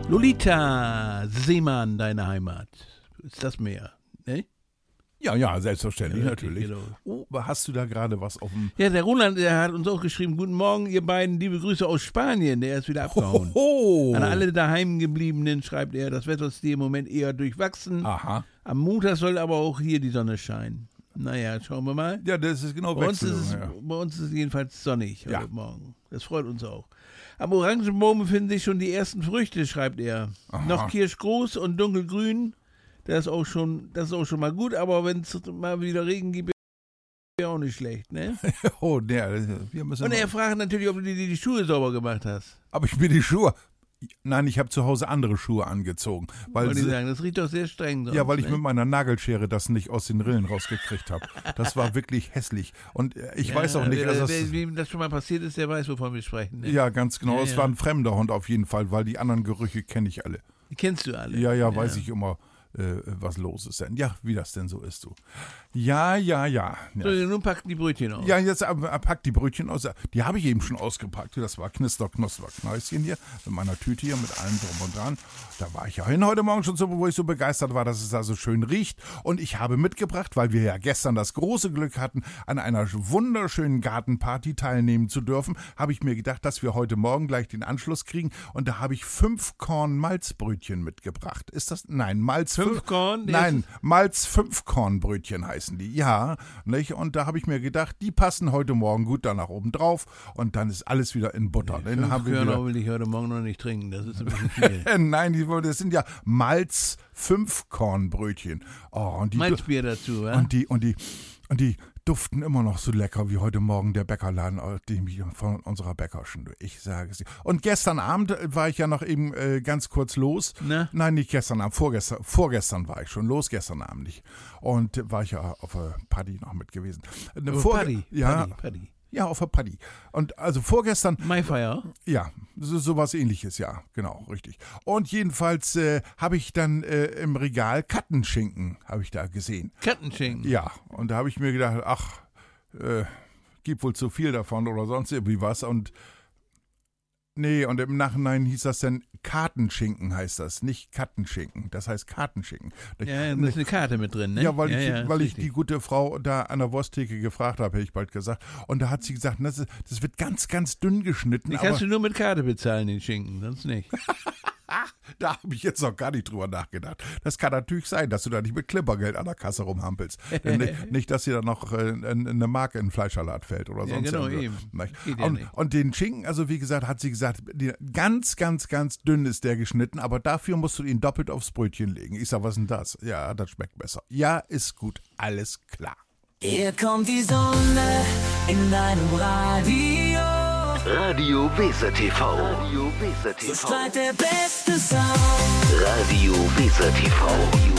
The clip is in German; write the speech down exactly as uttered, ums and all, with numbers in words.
Lolita Seemann, deine Heimat. Ist das mehr, ne? Ja, ja, selbstverständlich, Ja, natürlich. genau. Oh, aber hast du da gerade was auf dem... Ja, der Roland, der hat uns auch geschrieben, guten Morgen, ihr beiden, liebe Grüße aus Spanien. Der ist wieder abgehauen. Hoho. An alle daheimgebliebenen schreibt er, das Wetter ist dir im Moment eher durchwachsen. Aha. Am Montag soll aber auch hier die Sonne scheinen. Naja, schauen wir mal. Ja, das ist genau Bei uns ist, Wechselung, es, ja. bei uns ist es jedenfalls sonnig heute Ja. Morgen. Das freut uns auch. Am Orangenbaum befinden sich schon die ersten Früchte, schreibt er. Aha. Noch kirschgroß und dunkelgrün. Das ist auch schon, das ist auch schon mal gut, aber wenn es mal wieder Regen gibt, wäre auch nicht schlecht, ne? Oh, der, wir müssen... Und noch- er fragt natürlich, ob du dir die Schuhe sauber gemacht hast. Aber ich mir die Schuhe... Nein, ich habe zu Hause andere Schuhe angezogen. Weil Wollte ich sie, sagen, das riecht doch sehr streng. Sonst, ja, weil ich ne? mit meiner Nagelschere das nicht aus den Rillen rausgekriegt habe. Das war wirklich hässlich. Und äh, ich Ja, weiß auch nicht... Wer, Also wer, das, wem das schon mal passiert ist, der weiß, wovon wir sprechen. Ne? ja, ganz genau. Ja, es ja. war ein fremder Hund auf jeden Fall, weil die anderen Gerüche kenne ich alle. Die kennst du alle. Ja, ja, weiß ich immer, äh, was los ist denn. Ja, wie das denn so ist, du. Ja, ja, ja. So, Ja, nun packen die Brötchen aus. ja jetzt äh, pack die Brötchen aus. Die habe ich eben schon ausgepackt. Das war Knister, Knusper, Knäuschen hier mit meiner Tüte hier, mit allem drum und dran. Da war ich ja hin heute Morgen schon so, wo ich so begeistert war, dass es da so schön riecht. Und ich habe mitgebracht, weil wir ja gestern das große Glück hatten, an einer wunderschönen Gartenparty teilnehmen zu dürfen, habe ich mir gedacht, dass wir heute Morgen gleich den Anschluss kriegen. Und da habe ich fünf Korn Malzbrötchen mitgebracht. Ist das? Nein, Malz Fünf Korn? Nein, Malz Fünfkornbrötchen heißen die. Ja, nicht? Und da habe ich mir gedacht, die passen heute Morgen gut da nach oben drauf und dann ist alles wieder in Butter. Dann Fünf haben wir Körner wieder, will ich heute Morgen noch nicht trinken. Das ist ein bisschen viel. äh, nein, die, das sind ja Malz Fünfkornbrötchen. Oh, und die Malzbier dazu, wa? und die und die und die duften immer noch so lecker wie heute Morgen der Bäckerladen, den wir von unserer Bäckerschen. Ich sage es dir. Und gestern Abend war ich ja noch eben äh, ganz kurz los. Na? Nein, nicht gestern Abend, vorgestern, vorgestern war ich schon los, gestern Abend nicht. Und äh, war ich ja auf der Party noch mit gewesen. Äh, Oh, Vorge- Paddy, Ja, Paddy, Paddy. ja, auf der Party. Und also vorgestern, Maifeier. ja, so, sowas ähnliches, ja, genau, richtig. Und jedenfalls äh, habe ich dann äh, im Regal Kattenschinken, habe ich da gesehen. Kattenschinken. Ja, und da habe ich mir gedacht, ach, äh, gibt wohl zu viel davon oder sonst irgendwie was. Und nee, und im Nachhinein hieß das dann Kartenschinken, heißt das, nicht Kattenschinken. Das heißt Kartenschinken. Ja, da ist eine Karte mit drin, ne? Ja, weil ich, ja, weil ist ich die richtig. gute Frau da an der Wursttheke gefragt habe, hätte ich bald gesagt. Und da hat sie gesagt, das, ist, das wird ganz, ganz dünn geschnitten. Die Aber kannst du nur mit Karte bezahlen, den Schinken, sonst nicht. da habe ich jetzt noch gar nicht drüber nachgedacht. Das kann natürlich sein, dass du da nicht mit Klimpergeld an der Kasse rumhampelst. nicht, nicht, dass dir da noch äh, eine Marke in den Fleischsalat fällt oder Ja, sonst genau, irgendwas. eben. Nicht? Geht ja und, nicht. und den Schinken, also wie gesagt, hat sie gesagt, die, ganz, ganz, ganz dünn ist der geschnitten, aber dafür musst du ihn doppelt aufs Brötchen legen. Ich sag, was ist denn das? Ja, das schmeckt besser. Ja, ist gut, alles klar. Hier kommt die Sonne in deinem Radio. Radio Weser T V. Radio Weser T So V. strahlt der beste Sound. Radio Weser T V. Radio